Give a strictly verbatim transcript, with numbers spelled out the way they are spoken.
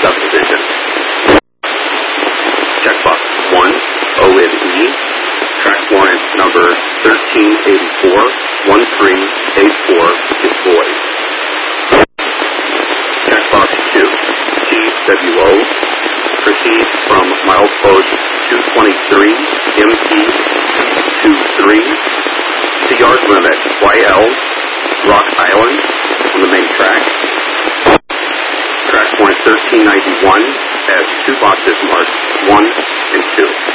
subdivision. Checkbox one, O and E, track warrant number thirteen eighty-four, thirteen eighty-four is void. Checkbox two, T W O, proceed from milepost two twenty-three, M T twenty-three, to yard limit Y L, Rock Island, on the main track. Track point thirteen ninety-one has two boxes marked one and two.